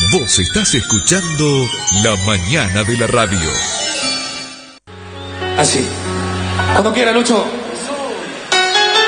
Vos estás escuchando La Mañana de la Radio. Así. Cuando quiera, Lucho.